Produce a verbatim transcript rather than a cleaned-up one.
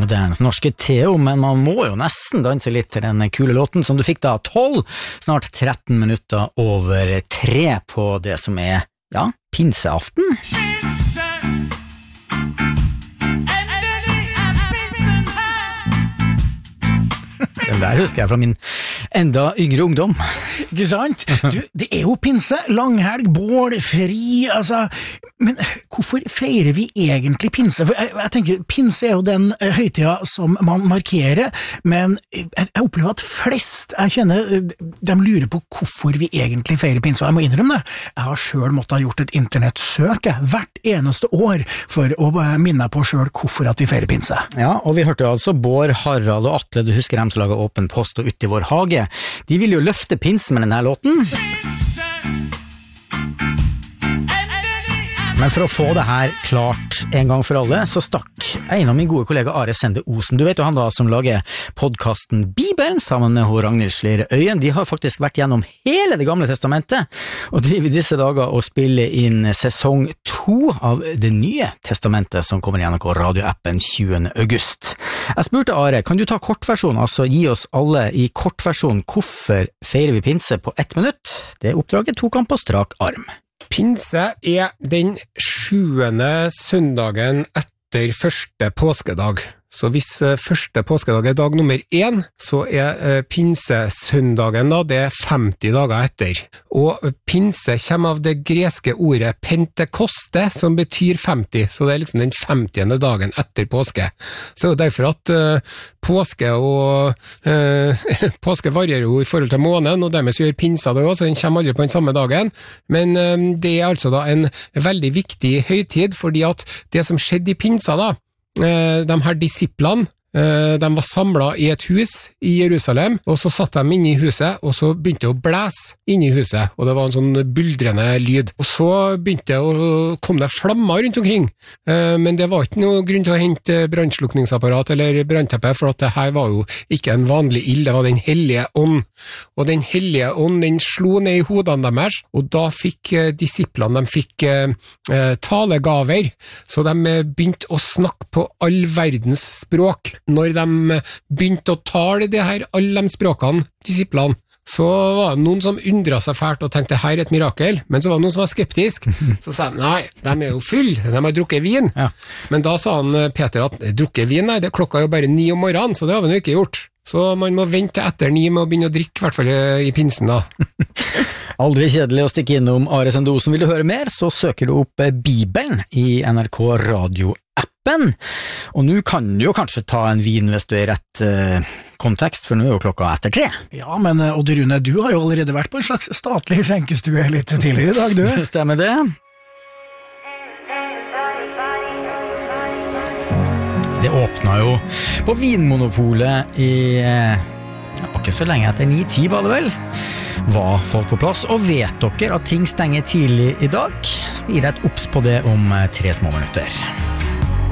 Dance, norske Theo, men man må jo nesten danse litt til den kule låten som du fikk da tolv, snart tretten minutter over tre på det som er, ja, pinseaften. Den der husker jeg fra min enda yngre ungdom. Ikke sant? Du, det er jo pinse, langhelg, bål, fri, altså, men hvorfor feirer vi egentlig pinse? For jeg, jeg tenker, pinse er jo den høytida som man markerer, men jeg, jeg opplever at flest, jeg kjenner, de lurer på hvorfor vi egentlig feirer pinse, og jeg må innrømme det. Jeg har selv måttet ha gjort et internettsøk hvert eneste år for å minne meg på selv hvorfor at vi feirer pinse. Ja, og vi hørte altså Bård, Harald og Atle, du husker dem som laget Åpen Post og Ut i vår hage. De vil jo løfte pinsen med denne låten. Men for å få det her klart en gang for alle, så stakk en av min gode kollega Are Sende Osen. Du vet jo han da som lager podcasten Bibelen sammen med Ragnhild Slere Øyen. De har faktisk vært gjennom hele det gamle testamentet, og driver i disse dager og spiller inn sesong to av det nye testamentet som kommer i N R K radioappen tjuende august. Jeg spurte Are, kan du ta kortversjon, altså gi oss alle i kortversjon hvorfor feirer vi pinse på ett minutt? Det oppdraget tok han på strak arm. Pinse er den sjuende søndagen etter første påskedag. Så hvis første påskedag er dag nummer én, så er pinsesøndagen da, det er femti dager etter. Og pinse kommer av det greske ordet pentekoste, som betyr femti, så det er liksom den femtiende dagen etter påske. Så derfor at uh, påske og uh, påske varierer jo i forhold til måneden, og dermed så gjør pinsa det også, så den kommer aldri på den samme dagen. Men um, det er altså da en veldig viktig høytid, fordi at det som skjedde i pinsa da, de her disiplene, de var samlet i et hus i Jerusalem, og så satt de inne i huset, og så begynte det å blæse inne i huset, og det var en sånn buldrende lyd. Og så begynte det å komme det flammer rundt omkring, men det var ikke noe grunn til å hente brannslukningsapparat eller brannteppe, for at det her var jo ikke en vanlig ild, det var den hellige ånd. Og den hellige ånd, den slo ned i hodene deres, og da fikk disiplene, de fikk eh, talegaver, så de begynte å snakke på all verdens språk. Når de begynte å tale det her, alle de språkene, disiplene, så var det noen som undret seg fælt og tenkte, her er et mirakel, men så var det noen som var skeptisk. Så sa de, nei, de er jo full, de har drukket vin. Ja. Men da sa han Peter at, drukket vin, nei, det klokka jo bare ni om morgenen, så det har vi jo ikke gjort. Så man må vente etter ni med å begynne å drikke, i hvert fall i pinsen da. Aldri kjedelig å stikke innom Are Sende Osen. Vil du høre mer, så søker du opp Bibelen i N R K radioappen. Og nå kan du jo kanskje ta en vin hvis du er i rett uh, kontekst, for nå er jo klokka etter tre. Ja, men Odd Rune, du har jo allerede vært på en slags statlig skjenkestue litt tidligere i dag, du. Stemmer det. Det åpnet jo på Vinmonopolet i ja, ikke så lenge etter ni ti var det vel. Var folk på plass, og vet dere at ting stenger tidlig i dag? Skal gi deg et obs på det om tre små minutter.